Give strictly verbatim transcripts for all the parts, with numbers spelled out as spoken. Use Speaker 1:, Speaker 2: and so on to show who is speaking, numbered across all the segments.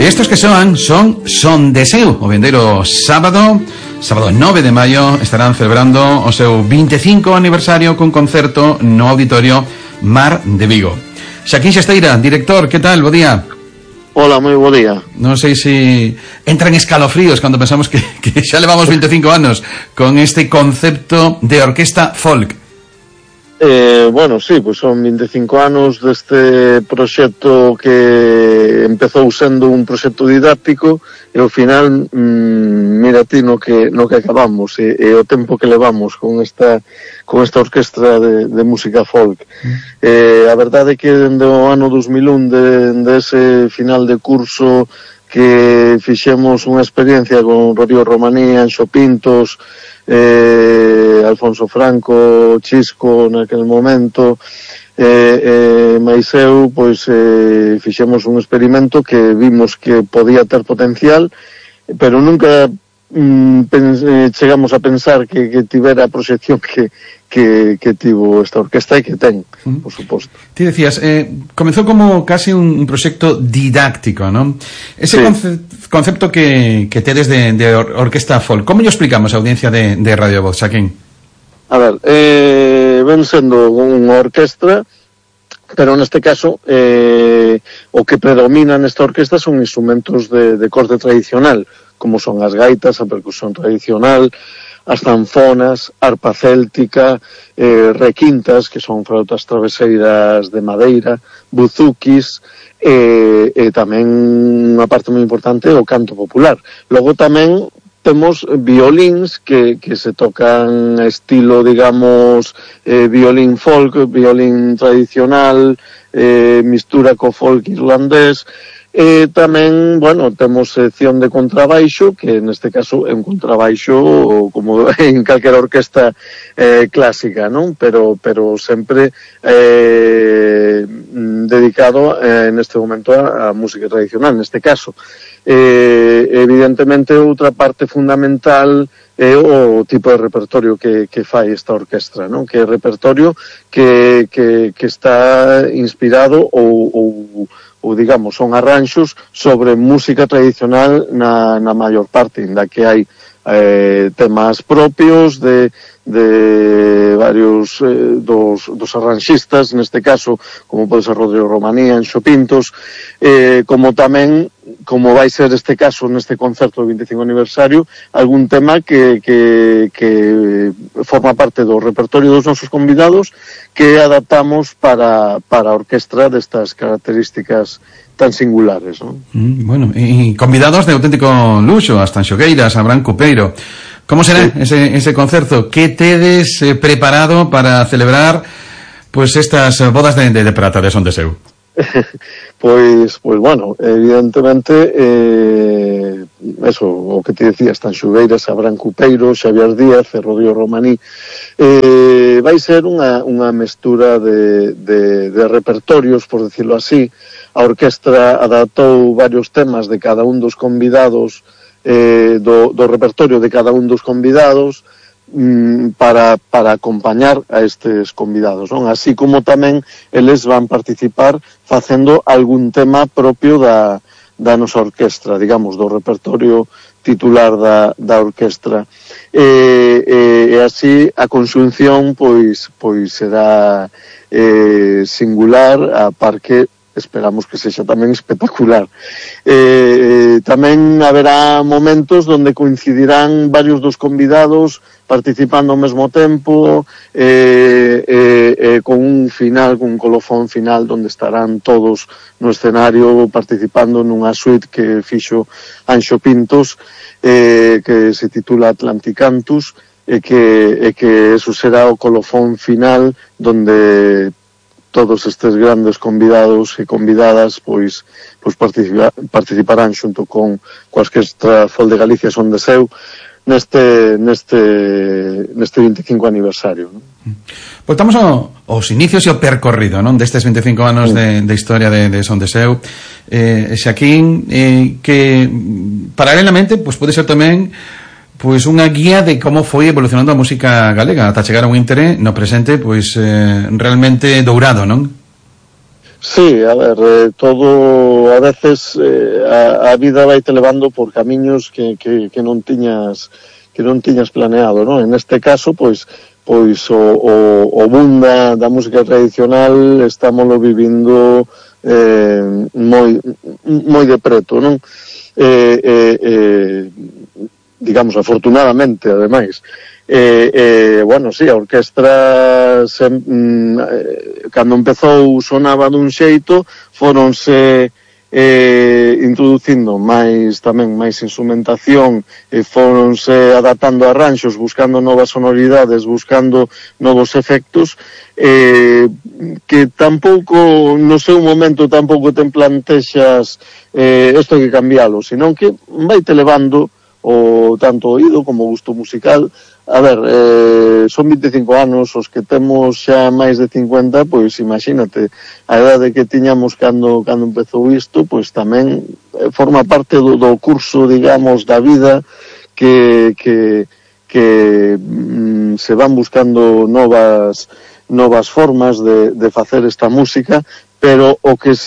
Speaker 1: Estos que soan son Son de Seu. O vendeiro sábado, sábado nove de maio, estarán celebrando o seu vinte e cinco aniversario cun concerto no Auditorio Mar de Vigo. Xaquín Xesteira, director, que tal? Bo día.
Speaker 2: Hola, moi bo día.
Speaker 1: Non sei se entran escalofríos cando pensamos que, que xa levamos vinte e cinco anos con este concepto de orquesta folk.
Speaker 2: Eh, bueno, sí, pues son vinte e cinco anos deste proxecto que empezou sendo un proxecto didáctico e ao final, mmm, mira ti no que, no que acabamos e, e o tempo que levamos con esta con esta orquestra de, de música folk. Mm. Eh, a verdade é que dende o ano dos mil un, de, de ese final de curso que fixemos unha experiencia con Rodrigo Romaní, Anxo Pintos, eh, Alfonso Franco, Chisco naquele momento, eh, eh, mais eu, pois eh, fixemos un experimento que vimos que podía ter potencial, pero nunca mm, pense, chegamos a pensar que, que tivera a proxección que, que, que tivo esta orquesta e que ten, mm. por suposto.
Speaker 1: Ti decías, eh, comezou como casi un proxecto didáctico, non? Ese sí. conce concepto que, que tedes de, de or orquesta folk, como lle explicamos a audiencia de, de Radio Voz, Xaquín?
Speaker 2: A ver, eh, ven sendo unha orquestra, pero neste caso eh, o que predomina nesta orquesta son instrumentos de, de corte tradicional, como son as gaitas, a percusión tradicional, as zanfonas, arpa céltica, eh, requintas, que son flautas traveseiras de madeira, buzuquis, e, e tamén unha parte moi importante o canto popular. Logo tamén temos violíns que, que se tocan estilo, digamos, eh, violín folk, violín tradicional, eh, mistura co folk irlandés. E tamén, bueno, temos sección de contrabaixo, que neste caso é un contrabaixo como en calquera orquesta eh, clásica, non? Pero, pero sempre eh, dedicado eh, neste momento a, a música tradicional, neste caso. Eh, evidentemente, outra parte fundamental é o tipo de repertorio que, que fai esta orquestra, non? Que é repertorio que, que, que está inspirado ou, ou ou digamos, son arranxos sobre música tradicional na, na maior parte, inda que hai eh, temas propios de, de varios eh, dos, dos arranxistas, neste caso, como pode ser Rodrigo Romaní, Anxo Pintos, eh, como tamén, como vai ser este caso neste concerto do vinte e cinco aniversario, algún tema que, que, que forma parte do repertorio dos nosos convidados que adaptamos para, para a orquestra destas características tan singulares, non?
Speaker 1: Mm, bueno, e convidados de auténtico luxo, hasta Xogueiras, Abraham Cupeiro. Como será sí. ese, ese concerto? Que tedes eh, preparado para celebrar pues estas bodas de, de, de prata de Son de Seu?
Speaker 2: Pois, pois bueno, evidentemente eh, eso, o que te decía, están Xogueiras, Abraham Cupeiro, Xavier Díaz e Rodrigo Romaní. Eh, vai ser unha, unha mestura de, de, de repertorios, por decirlo así. A orquestra adaptou varios temas de cada un dos convidados, eh, do, do repertorio de cada un dos convidados, mm, para, para acompañar a estes convidados, non? Así como tamén eles van participar facendo algún tema propio da, da nosa orquestra, digamos, do repertorio titular da, da orquestra. E, e, e así a conxunción, pois, pois será eh, singular, a par que esperamos que sexa tamén espectacular. Eh, tamén haberá momentos onde coincidirán varios dos convidados participando ao mesmo tempo, eh, eh, eh, con un final, con un colofón final onde estarán todos no escenario participando nunha suite que fixo Anxo Pintos, eh, que se titula Atlanticantus, e que, e que eso será o colofón final onde todos estes grandes convidados e convidadas pois, pois participa, participarán xunto con coa Orquestra Folk de Galicia Son de Seu neste, neste, neste vinte e cinco aniversario, non?
Speaker 1: Voltamos ao, aos inicios e ao percorrido, non? Destes vinte e cinco anos de, de historia de, de Son de Seu, eh, Xaquín, eh, que paralelamente pois pode ser tamén pois unha guía de como foi evolucionando a música galega ata chegar a un íntere no presente pois eh, realmente dourado, non?
Speaker 2: Sí, a ver, eh, todo a veces eh, a, a vida vai te levando por camiños que, que, que non tiñas que non tiñas planeado, non? En este caso, pois pois o, o, o boom da, da música tradicional estámoslo vivindo eh, moi moi de preto, non? Eh, eh, eh, digamos, afortunadamente, ademais. Eh, eh, bueno, sí, a orquestra se, mm, eh, cando empezou sonaba dun xeito, foronse eh, introducindo máis tamén máis instrumentación e foronse adaptando arranxos, buscando novas sonoridades, buscando novos efectos eh, que tampouco no seu momento tampouco te plantexas eh, isto hai que cambialo, senón que vai te levando o tanto oído como gusto musical. A ver, eh, son vinte e cinco anos, os que temos xa máis de cincuenta, pois imagínate, a edade que tiñamos cando, cando empezou isto, pois tamén eh, forma parte do, do curso, digamos, da vida que, que, que mm, se van buscando novas, novas formas de, de facer esta música, pero o que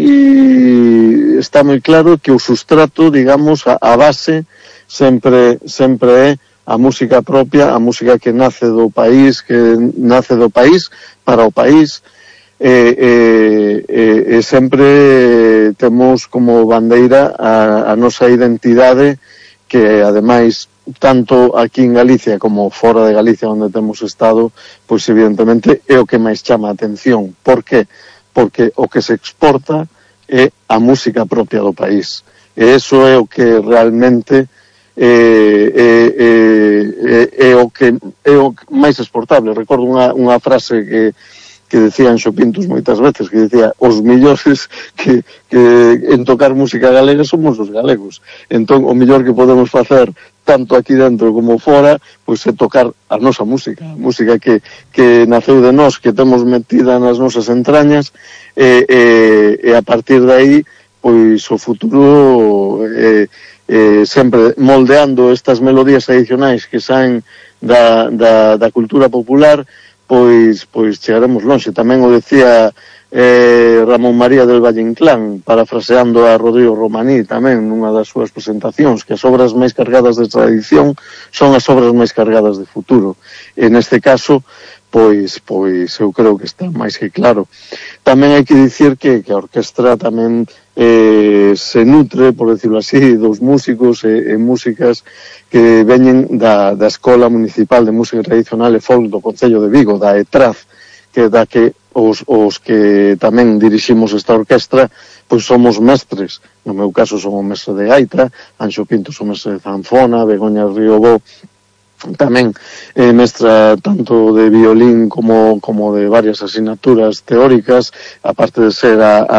Speaker 2: sí está moi claro que o sustrato, digamos, a, a base sempre, sempre é a música propia, a música que nace do país, que nace do país para o país, e, e, e, e sempre temos como bandeira a, a nosa identidade, que ademais tanto aquí en Galicia como fora de Galicia onde temos estado, pois evidentemente é o que máis chama a atención. Por que? Porque o que se exporta é a música propia do país, e eso é o que realmente É, é, é, é o que é o máis exportable. Recordo unha, unha frase que, que decía Anxo Pintos moitas veces, que decía, os millores que, que en tocar música galega somos os galegos. Entón, o millor que podemos facer tanto aquí dentro como fora, pois é tocar a nosa música, a música que, que naceu de nós, que temos metida nas nosas entrañas, e, e, e a partir de aí, pois o futuro é Eh, sempre moldeando estas melodías tradicionais que saen da, da, da cultura popular, pois pois chegaremos longe. Tamén o decía eh, Ramón María del Valle Inclán, parafraseando a Rodrigo Romaní tamén nunha das súas presentacións, que as obras máis cargadas de tradición son as obras máis cargadas de futuro. E neste caso, pois pois eu creo que está máis que claro. Tamén hai que dicir que, que a orquestra tamén eh, se nutre, por decirlo así, dos músicos e, e músicas que veñen da, da Escola Municipal de Música Tradicional e Folk do Concello de Vigo, da ETRAZ, que da que os, os que tamén diriximos esta orquestra, pois somos mestres. No meu caso son o mestre de gaita, Anxo Pintos o mestre de zanfona, Begoña Riobó tamén eh, mestra tanto de violín como, como de varias asignaturas teóricas, aparte de ser a, a,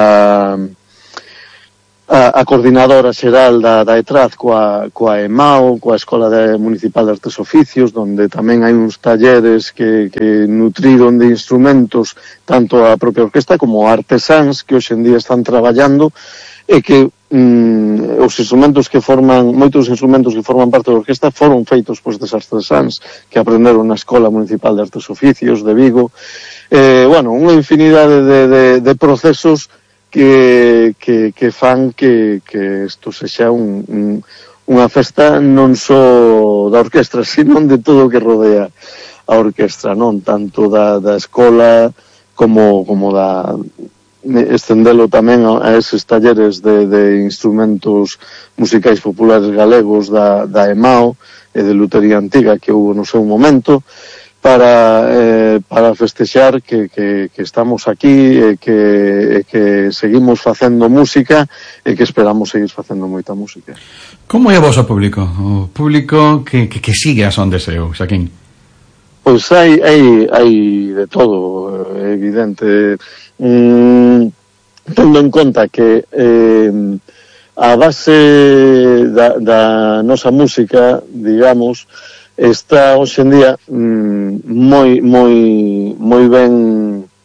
Speaker 2: a, a coordinadora xeral da, da ETRAZ coa, coa EMAO, coa Escola de Municipal de Artes Oficios, donde tamén hai uns talleres que, que nutriron de instrumentos tanto a propia orquesta como artesáns que hoxe en día están traballando e que mm, os instrumentos que forman, moitos instrumentos que forman parte da orquesta foron feitos pois des artesáns que aprenderon na Escola Municipal de Artes Oficios de Vigo. Eh, bueno, unha infinidade de, de, de procesos que, que, que fan que, que isto sexa un, un, unha festa non só da orquestra, sino de todo o que rodea a orquestra, non tanto da, da escola como, como da estendelo tamén a eses talleres de, de instrumentos musicais populares galegos da, da EMAO e de lutería antiga que houve no seu momento para, eh, para festexar que, que, que estamos aquí e que, e que seguimos facendo música e que esperamos seguir facendo moita música.
Speaker 1: Como é a vosa público? O público que, que, que sigue a Son de Seu, Xaquín?
Speaker 2: Pois hai, hai, hai de todo, é evidente. Mm, tendo en conta que eh, a base da, da nosa música, digamos, está hoxe en día mm, moi moi moi ben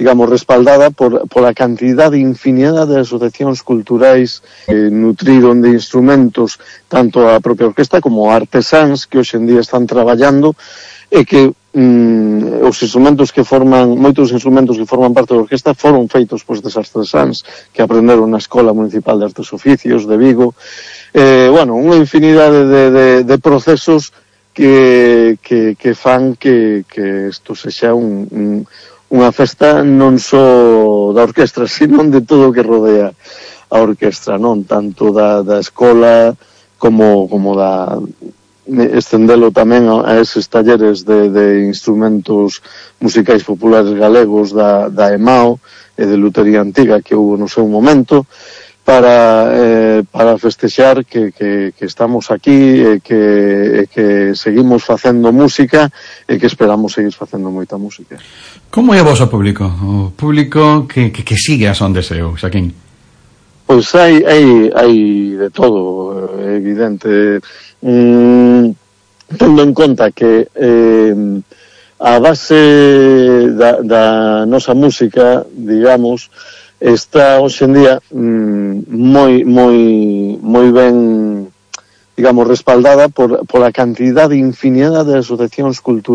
Speaker 2: digamos, respaldada por, por a cantidad de infinidad de asociacións culturais eh, nutriron de instrumentos tanto a propia orquesta como artesáns que hoxe en día están traballando e que mm, os instrumentos que forman, moitos instrumentos que forman parte da orquesta foron feitos pois des artesáns que aprenderon na Escola Municipal de Artes Oficios de Vigo. Eh, bueno, unha infinidade de, de, de procesos que, que, que fan que, que isto sexa un, un, unha festa non só da orquestra, sino de todo o que rodea a orquestra, non? Tanto da, da escola como, como da estendelo tamén a eses talleres de, de instrumentos musicais populares galegos da, da EMAO e de lutería antiga que houve no seu momento para, eh, para festexar que, que, que estamos aquí e que, e que seguimos facendo música e que esperamos seguir facendo moita música.
Speaker 1: Como é o vosso público? O público que, que, que sigue a Son de Seu, Xaquín?
Speaker 2: Pois hai, hai, hai de todo, é evidente. Mm, tendo en conta que eh, a base da, da nosa música, digamos, está hoxe en día mm, moi, moi, moi ben, digamos, respaldada por, por a cantidad de infinidade de asociacións culturais